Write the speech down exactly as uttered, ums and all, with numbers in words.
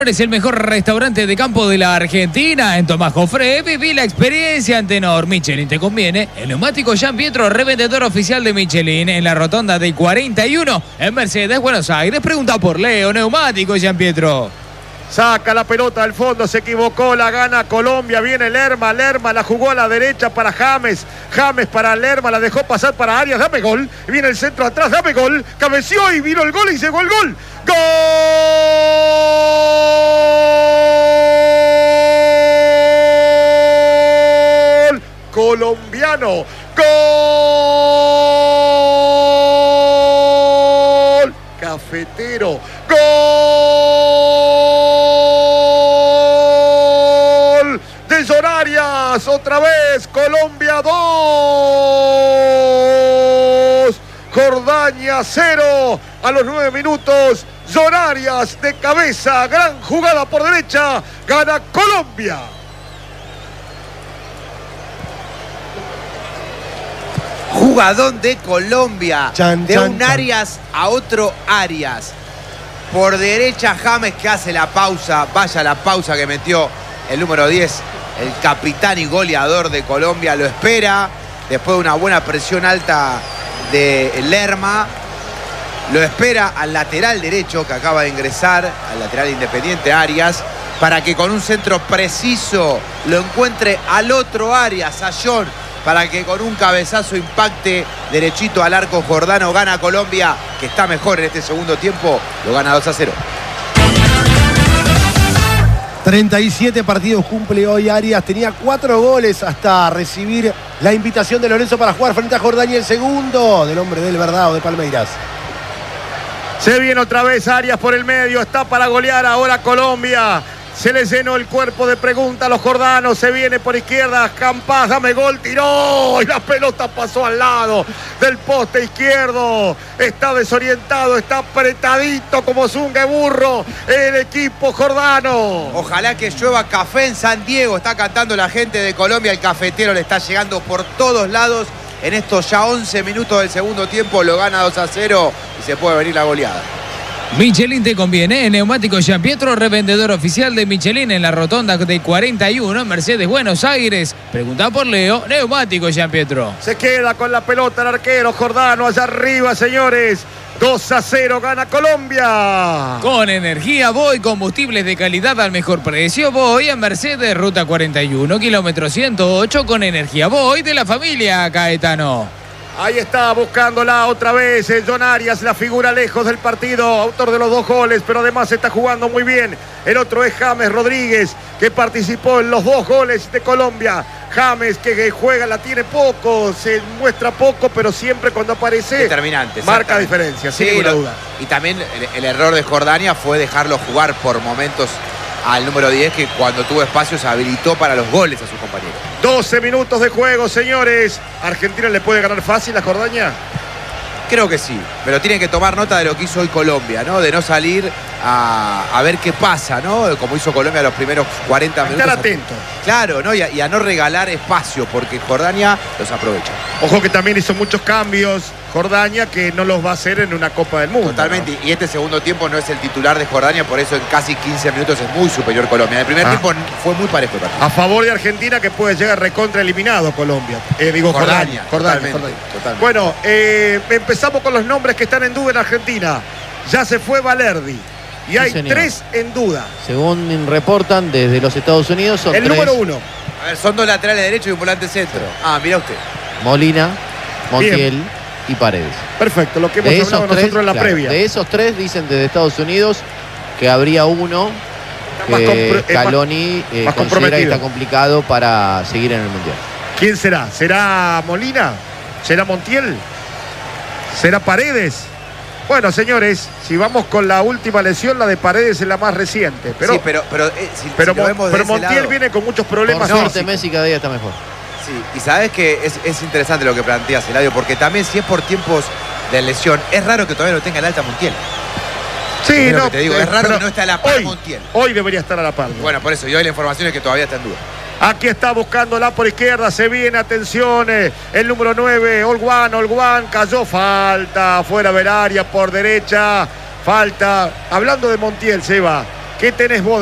Es el mejor restaurante de campo de la Argentina. En Tomás Jofré viví la experiencia Antenor. Michelin te conviene. El neumático Jean Pietro, revendedor oficial de Michelin en la rotonda de cuarenta y uno en Mercedes, Buenos Aires. Pregunta por Leo, neumático Jean Pietro. Saca la pelota al fondo, se equivocó, la gana Colombia, viene Lerma, Lerma la jugó a la derecha para James, James para Lerma, la dejó pasar para Arias, dame gol, viene el centro atrás, dame gol, cabeció y vino el gol y llegó el gol, gol colombiano, gol cafetero, gol de Zonarias, otra vez Colombia dos, Jordania cero, a los nueve minutos Zonarias de cabeza, gran jugada por derecha, gana Colombia. Jugadón de Colombia, chan, de chan, un chan. Arias a otro Arias. Por derecha James, que hace la pausa, vaya la pausa que metió el número diez, el capitán y goleador de Colombia, lo espera, después de una buena presión alta de Lerma, lo espera al lateral derecho que acaba de ingresar, al lateral independiente Arias, para que con un centro preciso lo encuentre al otro Arias, a John, para que con un cabezazo impacte derechito al arco Jordano. Gana Colombia, que está mejor en este segundo tiempo, lo gana dos a cero. treinta y siete partidos cumple hoy Arias, tenía cuatro goles hasta recibir la invitación de Lorenzo para jugar frente a Jordania, el segundo del hombre del Verdado de Palmeiras. Se viene otra vez Arias por el medio, está para golear ahora Colombia. Se le llenó el cuerpo de preguntas a los jordanos. Se viene por izquierda, Campás, dame gol, tiró y la pelota pasó al lado del poste izquierdo. Está desorientado, está apretadito como zunga de burro el equipo jordano. Ojalá que llueva café en San Diego. Está cantando la gente de Colombia. El cafetero le está llegando por todos lados. En estos ya once minutos del segundo tiempo lo gana dos a cero y se puede venir la goleada. Michelin te conviene. El neumático Jean Pietro, revendedor oficial de Michelin en la rotonda de cuarenta y uno en Mercedes, Buenos Aires. Pregunta por Leo, neumático Jean Pietro. Se queda con la pelota el arquero jordano allá arriba, señores. dos a cero gana Colombia. Con energía Voy, combustibles de calidad al mejor precio. Voy en Mercedes, ruta cuarenta y uno, kilómetro ciento ocho, con energía Voy de la familia Caetano. Ahí está buscándola otra vez el John Arias, la figura lejos del partido, autor de los dos goles, pero además está jugando muy bien. El otro es James Rodríguez, que participó en los dos goles de Colombia. James, que juega, la tiene poco, se muestra poco, pero siempre cuando aparece determinante, marca diferencia, sin sí, ninguna lo, duda. Y también el, el error de Jordania fue dejarlo jugar por momentos al número diez, que cuando tuvo espacio se habilitó para los goles a sus compañeros. doce minutos de juego, señores. ¿Argentina le puede ganar fácil a Jordania? Creo que sí, pero tienen que tomar nota de lo que hizo hoy Colombia, ¿no? De no salir a, a ver qué pasa, ¿no? Como hizo Colombia los primeros cuarenta minutos. Estar atento. Claro, ¿no? Y a, y a no regalar espacio, porque Jordania los aprovecha. Ojo que también hizo muchos cambios Jordania, que no los va a hacer en una Copa del Mundo. Totalmente, ¿no? Y este segundo tiempo no es el titular de Jordania, por eso en casi quince minutos es muy superior Colombia. En el primer Ah. tiempo fue muy parejo el partido. A favor de Argentina, que puede llegar recontra eliminado Colombia. Eh, digo Jordania. Jordania, Jordania, totalmente, Jordania. totalmente. Bueno, eh, empezamos con los nombres que están en duda en Argentina. Ya se fue Valerdi. Y hay señor. tres en duda. Según reportan desde los Estados Unidos, son El tres. número uno. A ver, son dos laterales derechos y un volante centro. Ah, mira usted. Molina, Montiel y Paredes. Perfecto, lo que hemos De hablado esos tres, nosotros en la claro, previa. de esos tres dicen desde Estados Unidos que habría uno Más que compro- es más- Scaloni eh, más considera que comprometido. está complicado para seguir en el Mundial. ¿Quién será? ¿Será Molina? ¿Será Montiel? ¿Será Paredes? Bueno, señores, si vamos con la última lesión, la de Paredes es la más reciente. Pero, sí, pero, pero, eh, si, pero, si lo Mon- vemos de pero ese Montiel lado- viene con muchos Por problemas suerte físicos. Messi cada día está mejor. Sí, y sabes que es, es interesante lo que planteas, Eladio, porque también si es por tiempos de lesión, es raro que todavía no tenga el alta Montiel. Sí, Es lo no, que te digo, eh, es raro pero que no esté a la par hoy, Montiel. Hoy debería estar a la par. Bueno, por eso, y hoy la información es que todavía está en duda. Aquí está buscándola por izquierda, se viene, atención, eh, el número nueve, Olguán, Olguán, cayó, falta, fuera del área, por derecha, falta. Hablando de Montiel, Seba, ¿Qué tenés vos?